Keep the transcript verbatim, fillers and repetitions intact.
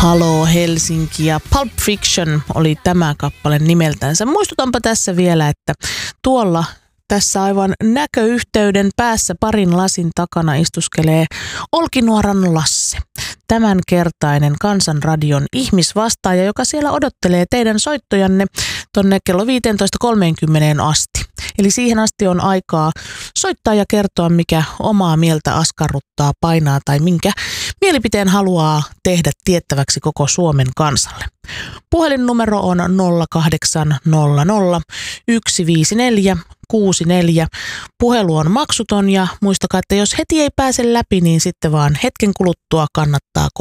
Halo Helsinki ja Pulp Fiction oli tämä kappale nimeltänsä. Muistutanpa tässä vielä, että tuolla tässä aivan näköyhteyden päässä parin lasin takana istuskelee Olkinuoran Lasse. Tämänkertainen Kansanradion ihmisvastaaja, joka siellä odottelee teidän soittojanne tonne kello viisitoista kolmekymmentä asti. Eli siihen asti on aikaa soittaa ja kertoa, mikä omaa mieltä askarruttaa, painaa tai minkä mielipiteen haluaa tehdä tiettäväksi koko Suomen kansalle. Puhelinnumero on nolla kahdeksan nolla nolla yksi viisi neljä kuusi neljä. Puhelu on maksuton ja muistakaa, että jos heti ei pääse läpi, niin sitten vaan hetken kuluttua kannattaa